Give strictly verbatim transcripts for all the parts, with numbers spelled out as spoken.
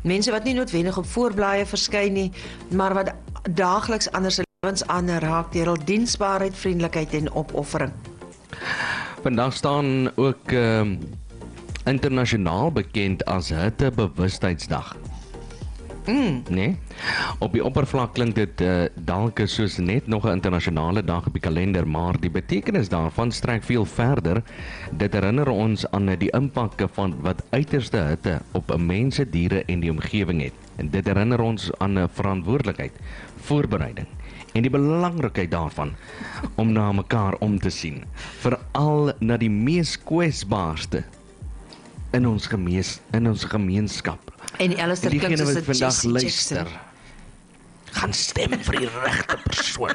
Mense wat nie noodwendig op voorblaaie verskyn nie, maar wat daagliks ander se lewens aanraak deur hul diensbaarheid, vriendelikheid en opoffering. Vandag staan ook uh, internasionaal bekend as Hittebewustheidsdag. Mm. Nee? Op die oppervlak klink dit uh, dalk soos net nog 'n internasionale dag op die kalender, maar die betekenis daarvan strek veel verder. Dit herinner ons aan die impak van wat uiterste hitte op mense, diere en die omgewing het. En dit herinner ons aan 'n verantwoordelikheid, voorbereiding en die belangrikheid daarvan om na mekaar om te sien, veral na die mees kwesbaarste in ons gemees, in ons gemeenskap. En Alistair klink diegene soos wat 'n vandag Jesse luister, Jackson. gaan stem vir die regte persoon.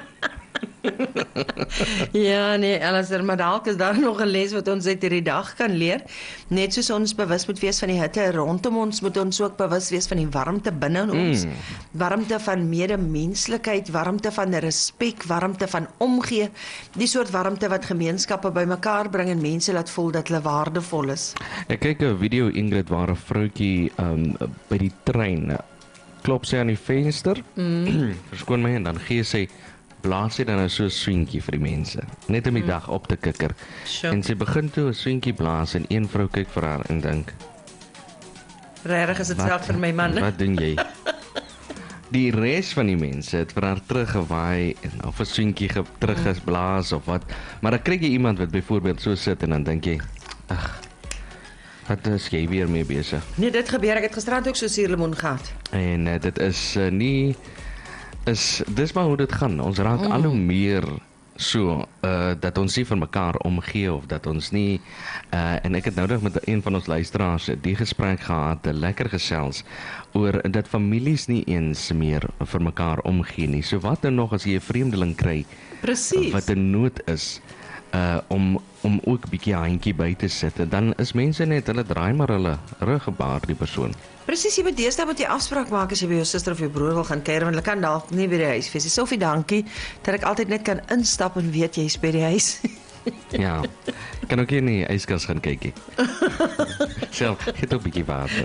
Ja, nee, Alistair, maar dalk is daar nog 'n les wat ons uit hierdie dag kan leer. Net soos ons bewus moet wees van die hitte rondom ons, moet ons ook bewus wees van die warmte binne in ons. Mm. Warmte van medemenslikheid, warmte van respek, warmte van omgee. Die soort warmte wat gemeenskappe bymekaar bring en mense laat voel dat hulle waardevol is. Ek kyk 'n video, Ingrid, waar 'n vroutjie um, by die trein klop sy aan die venster, mm. verskoon my, en dan gee sy blaas sy dan nou so 'n swinkie vir die mense, net om die mm. dag op te kikker. Sure. En sy begin toe 'n swinkie blaas en een vrou kyk vir haar en dink, Regtig is dit self vir my man. wat doen jy? Die res van die mense het vir haar teruggewaai en of 'n swinkie ge- teruggeblaas of wat, maar dan kry jy iemand wat byvoorbeeld so sit en dan dink jy, ag, wat is jy weer mee besig? Nee, dit gebeur. Ek het gisterand ook so suurlemoen gehad. En uh, dit is uh, nie is dis maar hoe dit gaan. Ons raak mm. al hoe meer so uh, dat ons nie vir mekaar omgee of dat ons nie uh, en ek het nou nog met een van ons luisteraars die gesprek gehad, lekker gesels oor dat families nie eens meer vir mekaar omgee nie. So wat nou nog as jy 'n vreemdeling kry Presies. wat in nood is uh, om om ook 'n bietjie handjie by te sit, en dan is mense net, hulle draai maar hulle ruggebaar die persoon. Presies, jy moet deesdae moet jy afspraak maak as jy by jou suster of jou broer wil gaan kuier, want hulle kan dalk nie by die huis wees. Sofie, dankie dat ek altyd net kan instap en weet jy's by die huis. Ja, ek kan ook hier in die yskas gaan kykie. Self, het ook 'n bietjie water.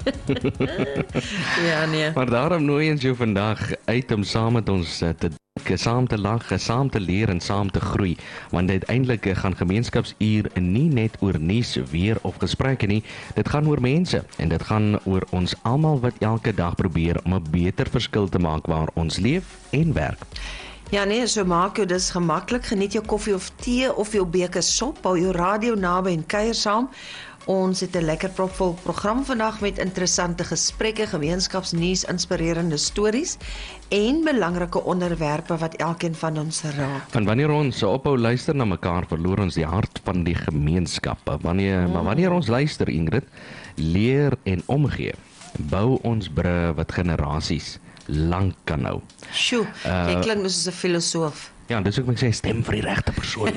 Ja, nee. Maar daarom nooi ons jou vandag uit om saam met ons uh, te dink, saam te lag, saam te leer en saam te groei, want uiteindelik uh, gaan gemeenskapsuur nie net oor nuus, weer of gesprekke nie, dit gaan oor mense en dit gaan oor ons almal wat elke dag probeer om 'n beter verskil te maak waar ons leef en werk. Ja nee, so maak jou dis gemaklik, geniet jou koffie of tee of jou beker sop, hou jou radio naby en kuier saam. Ons het 'n lekker propvol program vandag met interessante gesprekke, gemeenskapsnuus, inspirerende stories en belangrike onderwerpe wat elkeen van ons raak. En wanneer ons ophou luister na mekaar, verloor ons die hart van die gemeenskap. Wanneer, mm. Maar wanneer ons luister, Ingrid, leer en omgee, bou ons brûe wat generasies lank kan hou. Sjoe, jy Uh, klink soos 'n filosoof. Ja, dis ook wat ek sê, stem vir die regte persoon.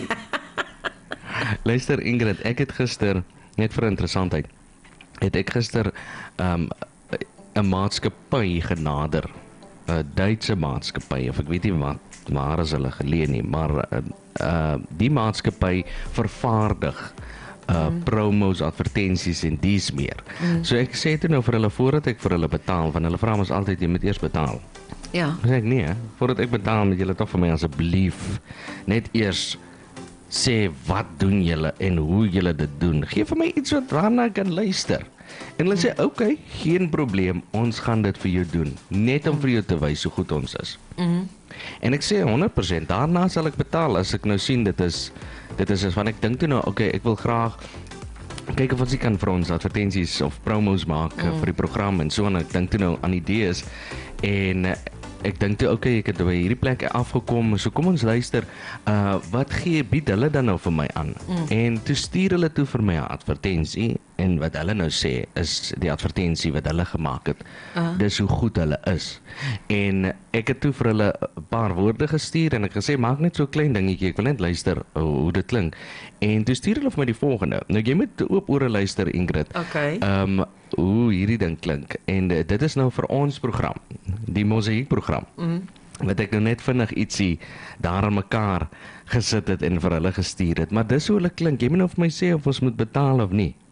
Luister, Ingrid, ek het gister, net vir interessantheid, het ek gister um, 'n maatskappy genader, 'n Duitse maatskappy, of ek weet nie wat, waar is hulle geleë nie, maar uh, uh, die maatskappy vervaardig Uh, mm. promos, advertensies en dies meer. Mm. So ek sê toe nou vir hulle, voordat ek vir hulle betaal, want hulle vra ons altyd, jy moet eers betaal. Ja. Sê ek nee, hè? Voordat ek betaal, moet julle tog vir my asseblief net eers sê wat doen julle en hoe julle dit doen. Geef vir my iets wat waarna ek kan luister. En hulle sê, oké, okay, geen probleem, ons gaan dit vir jou doen, net om vir jou te wys hoe goed ons is. Mm. En ek sê honderd persent, daarna sal ek betaal as ek nou sien dit is dit is as van ek dink toe nou, oké, okay, ek wil graag kyk of ons kan vir ons advertensies of promos maak mm. vir die program en so, en ek dink toe nou aan idees en ek dink toe, oké, okay, ek het by hierdie plek afgekom, so kom ons luister, uh, wat gee, bied hulle dan nou vir my aan? Mm. En toe stuur hulle toe vir my 'n advertensie, en wat hulle nou sê, is die advertensie wat hulle gemaak het, uh-huh. dis hoe goed hulle is. En ek het toe vir hulle 'n paar woorde gestuur, en ek gesê, maak net so 'n klein dingetjie, ek wil net luister hoe, hoe dit klink. En toe stuur hulle vir my die volgende, nou jy moet oop ore luister, Ingrid, Okay. um, hoe hierdie ding klink, en uh, dit is nou vir ons program, die Mosaïek-program, mm. wat ek nou net vinnig ietsie daar aan mekaar gesit het en vir hulle gestuur het, maar dis hoe hulle klink, jy moet nou vir my sê of ons moet betaal of nie.